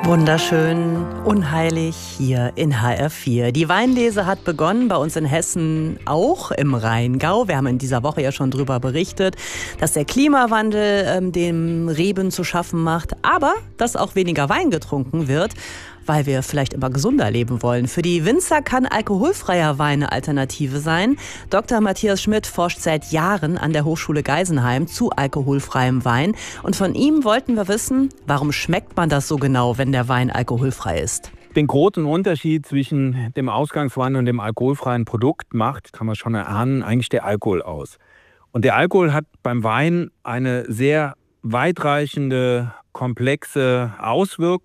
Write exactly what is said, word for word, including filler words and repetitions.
Wunderschön, unheilig hier in H R vier. Die Weinlese hat begonnen, bei uns in Hessen auch im Rheingau. Wir haben in dieser Woche ja schon darüber berichtet, dass der Klimawandel ähm, dem Reben zu schaffen macht, aber dass auch weniger Wein getrunken wird, weil wir vielleicht immer gesunder leben wollen. Für die Winzer kann alkoholfreier Wein eine Alternative sein. Doktor Matthias Schmidt forscht seit Jahren an der Hochschule Geisenheim zu alkoholfreiem Wein. Und von ihm wollten wir wissen, warum schmeckt man das so genau, wenn der Wein alkoholfrei ist? Den großen Unterschied zwischen dem Ausgangswein und dem alkoholfreien Produkt macht, kann man schon erahnen, eigentlich der Alkohol aus. Und der Alkohol hat beim Wein eine sehr weitreichende, komplexe Auswirkung.